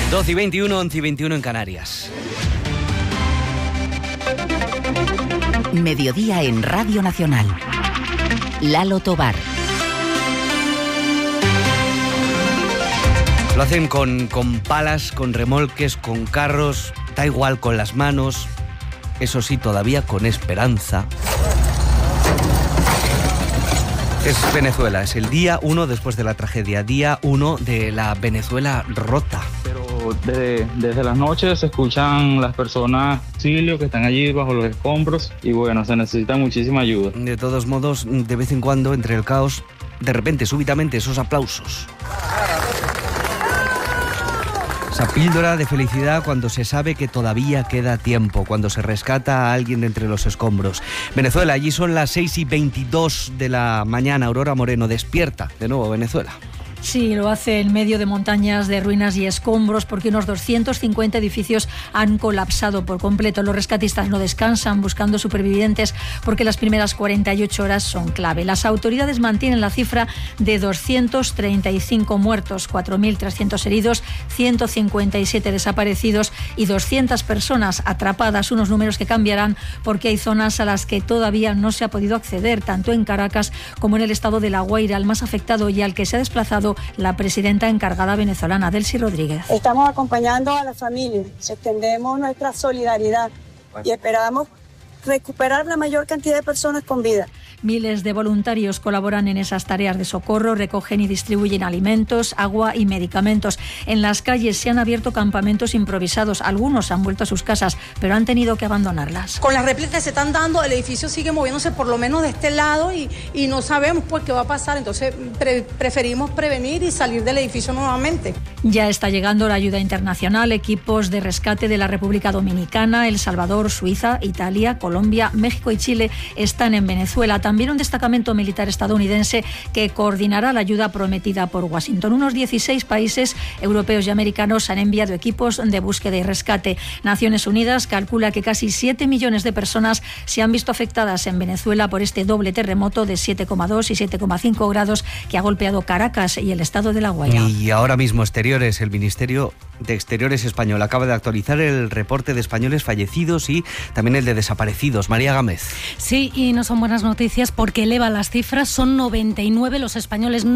12:21, 11:21 en Canarias. Mediodía en Radio Nacional. Lalo Tobar. Lo hacen con palas, con remolques, con carros, da igual, con las manos, eso sí, todavía con esperanza. Es Venezuela, es el día 1 después de la tragedia, día 1 de la Venezuela rota. Pero desde las noches se escuchan las personas auxilio que están allí bajo los escombros y bueno, se necesita muchísima ayuda. De todos modos, de vez en cuando, entre el caos, de repente, súbitamente, esos aplausos. Esa píldora de felicidad cuando se sabe que todavía queda tiempo, cuando se rescata a alguien de entre los escombros. Venezuela, allí son las 6:22 de la mañana. Aurora Moreno, despierta de nuevo Venezuela. Sí, lo hace en medio de montañas de ruinas y escombros porque unos 250 edificios han colapsado por completo. Los rescatistas no descansan buscando supervivientes porque las primeras 48 horas son clave. Las autoridades mantienen la cifra de 235 muertos, 4.300 heridos, 157 desaparecidos y 200 personas atrapadas, unos números que cambiarán porque hay zonas a las que todavía no se ha podido acceder, tanto en Caracas como en el estado de La Guaira, el más afectado y al que se ha desplazado la presidenta encargada venezolana, Delcy Rodríguez. Estamos acompañando a la familia, extendemos nuestra solidaridad y esperamos recuperar la mayor cantidad de personas con vida. Miles de voluntarios colaboran en esas tareas de socorro, recogen y distribuyen alimentos, agua y medicamentos. En las calles se han abierto campamentos improvisados. Algunos han vuelto a sus casas, pero han tenido que abandonarlas. Con las réplicas que se están dando, el edificio sigue moviéndose por lo menos de este lado y no sabemos pues qué va a pasar. Entonces preferimos prevenir y salir del edificio nuevamente. Ya está llegando la ayuda internacional. Equipos de rescate de la República Dominicana, El Salvador, Suiza, Italia, Colombia, México y Chile están en Venezuela. También un destacamento militar estadounidense que coordinará la ayuda prometida por Washington. Unos 16 países europeos y americanos han enviado equipos de búsqueda y rescate. Naciones Unidas calcula que casi 7 millones de personas se han visto afectadas en Venezuela por este doble terremoto de 7,2 y 7,5 grados que ha golpeado Caracas y el estado de La Guaira. Y ahora mismo Exteriores, el Ministerio de Exteriores español acaba de actualizar el reporte de españoles fallecidos y también el de desaparecidos. María Gámez. Sí, y no son buenas noticias porque eleva las cifras, son 99 los españoles